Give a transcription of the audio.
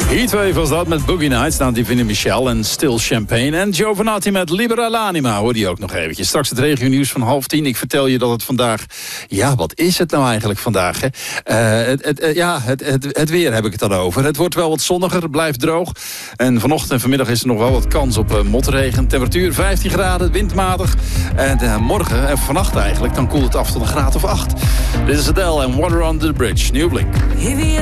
Heatwave was dat met Boogie Nights, dan Divine Michel en Still Champagne. En Giovanatti met Libera l'Anima, hoor die ook nog eventjes. Straks het regionieuws van 9:30. Ik vertel je dat het vandaag... Ja, wat is het nou eigenlijk vandaag? Hè? Het weer heb ik het dan over. Het wordt wel wat zonniger, het blijft droog. En vanochtend en vanmiddag is er nog wel wat kans op motregen. Temperatuur 15 graden, windmatig. En morgen, en vannacht eigenlijk, dan koelt het af tot een graad of 8. Dit is Adele en Water Under the Bridge. Nieuw Blink.